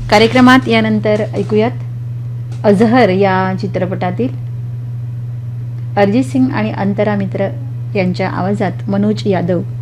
कार्यक्रमात यानंतर ऐकूयात अजहर या चित्रपटातील अरिजित सिंग आणि अंतरा मित्र यांच्या आवाजात मनोज यादव